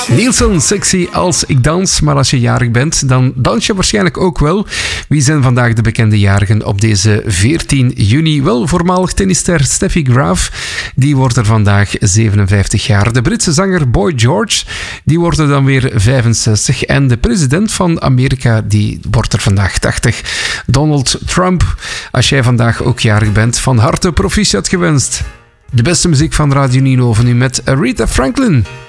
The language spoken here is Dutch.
Nielsen, sexy als ik dans. Maar als je jarig bent, dan dans je waarschijnlijk ook wel. Wie zijn vandaag de bekende jarigen op deze 14 juni? Wel, voormalig tennister Steffi Graf, die wordt er vandaag 57 jaar. De Britse zanger Boy George, die wordt er dan weer 65. En de president van Amerika, die wordt er vandaag 80. Donald Trump, als jij vandaag ook jarig bent, van harte proficiat gewenst. De beste muziek van Radio Nino van u met Aretha Franklin.